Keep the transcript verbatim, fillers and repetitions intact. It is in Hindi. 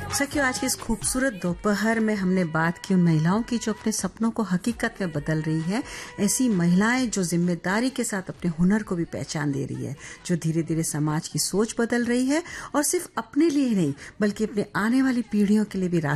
सखियों, आज के इस खूबसूरत दोपहर में हमने बात की उन महिलाओं की जो अपने सपनों को हकीकत में बदल रही है। ऐसी महिलाएं जो जिम्मेदारी के साथ अपने हुनर को भी पहचान दे रही है, जो धीरे धीरे समाज की सोच बदल रही है और सिर्फ अपने लिए नहीं बल्कि अपने आने वाली पीढ़ियों के लिए भी